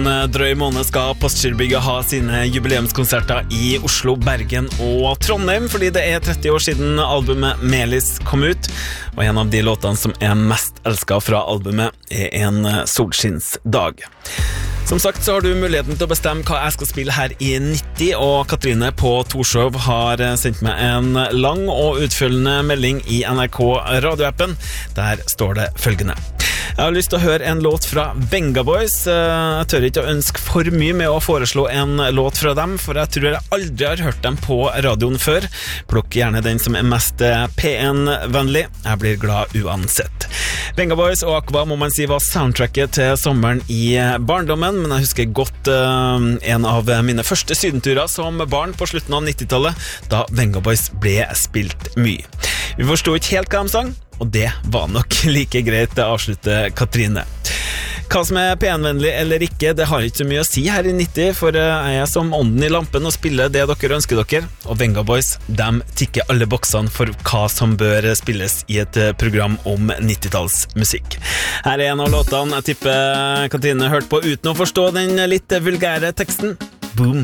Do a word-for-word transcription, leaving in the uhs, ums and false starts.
drøy måned skal Postgirobygget ha sine jubileumskonserter i Oslo, Bergen og Trondheim, fordi det er tretti år siden albumet Melis kom ut, og en av de låtene som er mest elsket fra albumet er En solskinnsdag. Som sagt så har du muligheten til å bestemme hva jeg skal spille her i nitti, og Katrine på Torshov har sendt meg en lang og utfyllende melding i N R K radioappen. Der står det følgende: Jeg har lyst til å høre en låt fra Venga Boys. Jeg tør ikke å ønske for mye med å foreslå en låt fra dem, for jeg tror jeg aldri har hørt dem på radioen før. Plukk gjerne den som er mest P N-vennlig. Jeg blir glad uansett. Venga Boys og Aqua må man si var soundtracket til sommeren i barndommen, men jeg husker godt uh, en av mine første sydenturer som barn på slutten av nittitallet, da Venga Boys ble spilt mye. Vi forstod ikke helt hva de sang, og det var nok like greit å avslutte Katrine. Hva som er P N-vennlig eller ikke, det har ikke så mye å si her i nitti, for jeg er som ånden i lampen og spiller det dere ønsker dere, og Venga Boys, de tikker alle boksene for hva som bør spilles i et program om nittitallsmusikk. Her er en av låtene jeg tipper Katrine hørte på uten å forstå den litt vulgære teksten. Boom!